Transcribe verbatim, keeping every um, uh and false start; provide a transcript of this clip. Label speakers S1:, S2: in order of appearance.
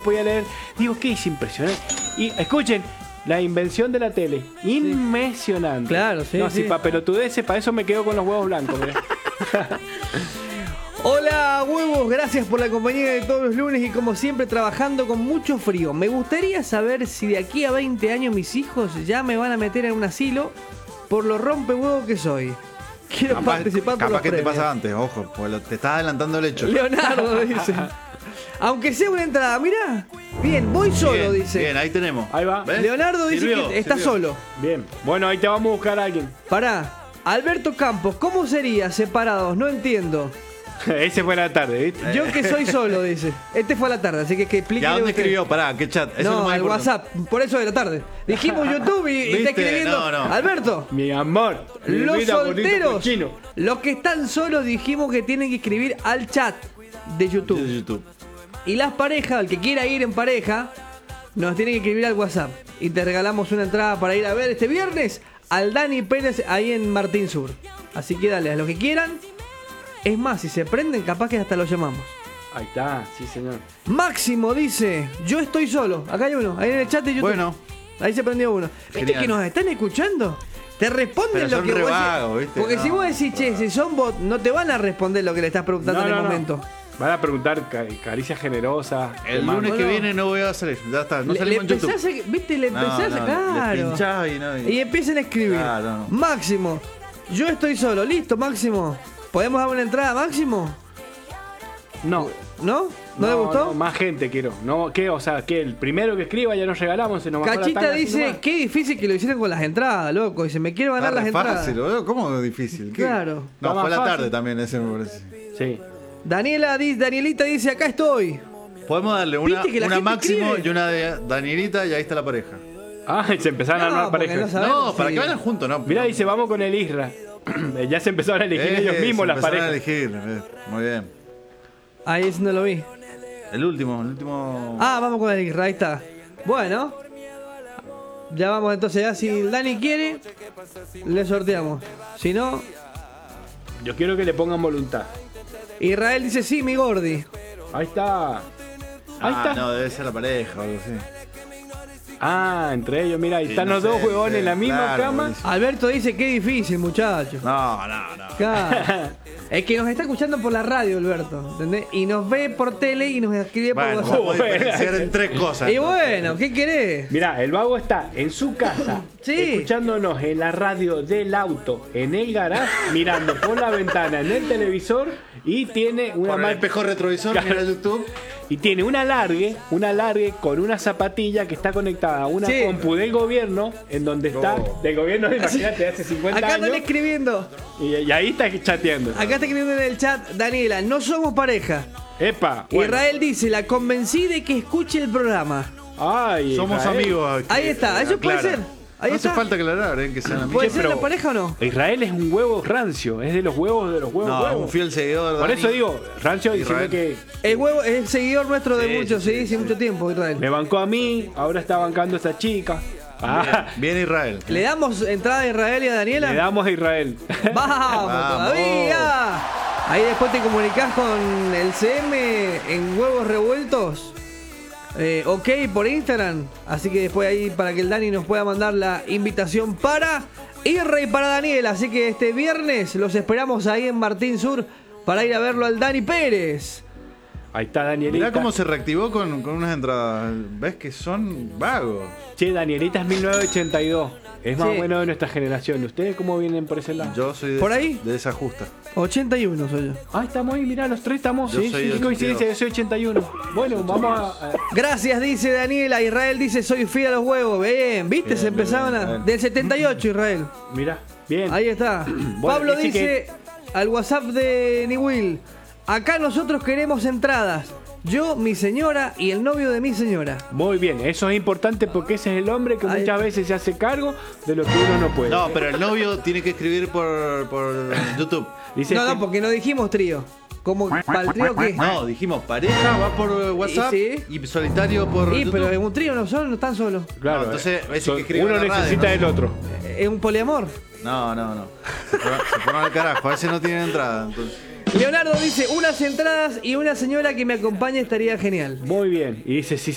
S1: podía leer. Digo, ¿qué es impresionante? Y escuchen, la invención de la tele. Inmesionante.
S2: Claro, sí.
S1: No,
S2: sí.
S1: si para pelotudeces, para eso me quedo con los huevos blancos.
S2: Hola huevos, gracias por la compañía de todos los lunes y como siempre trabajando con mucho frío. Me gustaría saber si de aquí a veinte años mis hijos ya me van a meter en un asilo por lo rompehuevos que soy. Quiero
S3: Capaz,
S2: participar por
S3: capaz
S2: los
S3: que
S2: premios.
S3: te pasa antes, ojo, porque lo- te estás adelantando el hecho.
S2: Leonardo dice. Aunque sea una entrada, mirá. Bien, voy solo,
S3: Bien,
S2: dice.
S3: Bien, ahí tenemos.
S1: Ahí va.
S3: ¿Ves?
S2: Leonardo dice
S3: Sirvió,
S2: que está
S3: sirvió.
S2: solo.
S1: Bien. Bueno, ahí te vamos a buscar a alguien.
S2: Pará. Alberto Campos, ¿cómo sería separados? No entiendo.
S1: Ese fue la tarde, ¿viste?
S2: Yo que soy solo, dice. Este fue a la tarde, así que que explique.
S3: ¿Y a dónde escribió? Pará, ¿qué chat? Eso es lo
S2: No,
S3: más
S2: al
S3: importante.
S2: WhatsApp, por eso de la tarde. Dijimos YouTube y, y está
S3: ¿Viste?
S2: escribiendo.
S3: No, no.
S2: Alberto,
S1: Mi amor. mi
S2: los
S1: vida, bonito
S2: solteros,
S1: cochino.
S2: los que están solos, dijimos que tienen que escribir al chat de YouTube.
S3: De YouTube.
S2: Y las parejas, el que quiera ir en pareja, nos tiene que escribir al WhatsApp. Y te regalamos una entrada para ir a ver este viernes al Dani Pérez ahí en Martín Sur. Así que dale, a los que quieran. Es más, si se prenden, capaz que hasta los llamamos.
S1: Ahí está, sí, señor.
S2: Máximo dice, yo estoy solo. Acá hay uno, ahí en el chat de YouTube.
S3: Bueno.
S2: Ahí se prendió uno. ¿Viste
S3: Genial.
S2: que nos están escuchando? Te responden
S3: Pero
S2: lo
S3: son
S2: que
S3: re
S2: vos decís.
S3: vagos, ¿viste?
S2: Porque
S3: No.
S2: si vos decís, che, si son bot, no te van a responder lo que le estás preguntando
S1: No,
S2: en el
S1: no, no.
S2: momento.
S1: Van a preguntar ca- caricias generosas.
S3: El
S1: demás.
S3: lunes que
S2: Bueno.
S3: viene no voy a salir. Ya está, no
S2: le, le
S3: salimos en YouTube.
S2: empezás a, viste, le
S3: No,
S2: empezás
S3: no,
S2: a, claro.
S3: le pinchás y no. y-
S2: Y empiezan a escribir.
S3: Claro, no.
S2: Máximo, yo estoy solo. Listo, Máximo. ¿Podemos dar una entrada, Máximo?
S1: No.
S2: ¿No? ¿No, le gustó?
S1: no, más gente quiero. No, ¿qué? O sea, que el primero que escriba ya nos regalamos. Se nos bajó la
S2: Cachita
S1: tanga, así
S2: dice,
S1: nomás.
S2: qué difícil que lo hicieron con las entradas, loco. Dice, me quiero ganar
S3: Está
S2: las
S3: re
S2: entradas.
S3: fácil, boludo. ¿Cómo es difícil? ¿Qué?
S2: Claro.
S3: No,
S1: Está
S3: fue
S1: más
S3: la
S1: fácil.
S3: tarde también, ese me parece.
S1: Sí.
S2: Daniela, di- Danielita dice, acá estoy.
S3: Podemos darle una,
S2: Viste que la
S3: una
S2: gente
S3: Máximo
S2: escribe.
S3: y una de Danielita y ahí está la pareja.
S1: Ah, y se empezaron a
S2: No,
S1: armar
S2: porque
S1: parejas.
S2: no sabemos
S3: No, para
S2: si-
S3: que vayan juntos, ¿no?
S1: Mirá, dice, vamos con el Isra. Ya se empezaron a elegir
S3: Eh,
S1: ellos mismos
S3: se
S1: las
S3: empezaron
S1: parejas.
S3: a elegir. eh, Muy bien.
S2: Ahí ese no lo vi.
S3: El último, el último.
S2: Ah, vamos con el Isra, ahí está. Bueno. Ya vamos entonces, ya si el Dani quiere, le sorteamos. Si no,
S1: Yo quiero que le pongan voluntad.
S2: Israel dice, sí, mi gordi.
S1: Ahí está. Ahí
S3: ah,
S1: está.
S3: no, debe ser la pareja o algo así.
S1: Ah, entre ellos, mira, ahí
S3: Sí,
S1: están
S3: no
S1: los
S3: sé,
S1: dos huevones
S3: sí,
S1: en la misma
S3: claro,
S1: cama.
S3: buenísimo.
S2: Alberto dice, qué difícil, muchacho.
S3: No, no, no.
S2: Claro. Es que nos está escuchando por la radio, Alberto. ¿Entendés? Y nos ve por tele y nos escribe por
S3: Bueno,
S2: WhatsApp.
S3: vamos a diferenciar en tres cosas.
S2: Y bueno, ¿qué querés?
S1: Mira, el vago está en su casa,
S2: Sí.
S1: escuchándonos en la radio del auto, en el garage, mirando por la ventana en el televisor y tiene una
S3: Por el
S1: ma-
S3: espejo retrovisor,
S1: Claro.
S3: mira YouTube.
S1: y tiene un alargue, un alargue con una zapatilla que está conectada a una
S2: Sí.
S1: compu del gobierno, en donde está,
S3: Oh.
S1: del gobierno, imagínate, hace cincuenta
S2: Acá
S1: años,
S2: están escribiendo.
S1: y, y ahí está chateando.
S2: Acá está escribiendo en el chat, Daniela, no somos pareja.
S1: Epa, bueno.
S2: Israel dice, la convencí de que escuche el programa.
S1: Ay,
S3: Somos
S1: Israel.
S3: amigos.
S2: Ahí
S3: que-
S2: está, eso puede
S3: aclara.
S2: ser. Ahí
S3: no
S2: está.
S3: hace falta aclarar, ¿eh? Que sean amigos.
S2: ¿Puede
S1: Che,
S2: ser
S1: pero-
S2: una pareja o no?
S1: Israel es un huevo rancio, es de los huevos de los huevos.
S3: No, es
S1: huevos.
S3: un fiel seguidor.
S1: Por
S3: Dani.
S1: eso digo, rancio diciendo
S3: Israel.
S1: que
S2: El huevo es el seguidor nuestro de
S3: Sí,
S2: muchos,
S3: sí,
S2: sí,
S3: sí,
S2: hace
S3: sí.
S2: mucho tiempo, Israel.
S1: me bancó a mí, ahora está bancando a esta chica. Ah,
S3: Bien Israel.
S2: ¿Le damos entrada a Israel y a Daniela?
S1: le damos a Israel.
S2: ¡Vamos,
S3: Vamos.
S2: todavía! Ahí después te comunicás con el C M en Huevos Revueltos. Eh, ok, por Instagram. Así que después ahí para que el Dani nos pueda mandar la invitación para Irra y para Daniela. Así que este viernes los esperamos ahí en Martín Sur para ir a verlo al Dani Pérez.
S1: Ahí está Danielita.
S3: Mirá cómo se reactivó con, con unas entradas. ¿Ves que son vagos?
S1: Che, Danielita es mil novecientos ochenta y dos. Es más
S2: Sí.
S1: o menos de nuestra generación. ¿Ustedes cómo vienen por ese lado?
S3: Yo soy de,
S2: ¿Por ahí?
S3: de esa justa.
S2: ochenta y uno soy yo.
S1: Ah, estamos ahí, mirá, los tres estamos.
S3: Yo
S1: Sí,
S3: soy
S1: sí,
S3: de
S1: qué coincidencia, yo
S3: ochenta y dos.
S1: soy ochenta y uno. Bueno, vamos a. a-
S2: Gracias, dice Daniela. Israel dice, soy fiel a los huevos. Bien, ¿viste?
S3: Bien,
S2: Se empezaban
S3: bien,
S2: a...
S3: bien.
S2: Del setenta y ocho, Israel.
S1: Mirá, bien.
S2: Ahí está.
S1: Bueno,
S2: Pablo
S1: dice
S2: dice al WhatsApp de Niwil, acá nosotros queremos entradas. Yo, mi señora y el novio de mi señora.
S1: Muy bien, eso es importante porque ese es el hombre que
S2: Ahí
S1: muchas
S2: está.
S1: veces se hace cargo de lo que uno no puede.
S3: No, pero el novio tiene que escribir por, por YouTube.
S1: Dice
S2: No,
S1: que-
S2: no, porque no dijimos trío. ¿Cómo para el trío qué?
S3: No, dijimos pareja va por WhatsApp
S2: ¿Y
S3: y,
S2: sí?
S3: solitario por
S2: Sí,
S3: YouTube.
S2: pero en un trío no son, no están solos.
S1: Claro,
S3: No, entonces,
S1: eh,
S3: ese
S1: son-
S3: que escribe
S1: uno
S3: en la radio,
S1: necesita
S3: ¿no?
S1: del otro.
S2: Es un poliamor.
S3: No, no, no. Se fueron, se fueron al carajo. A veces no tienen entrada. Entonces.
S2: Leonardo dice, unas entradas y una señora que me acompañe estaría genial.
S1: Muy bien. Y dice, si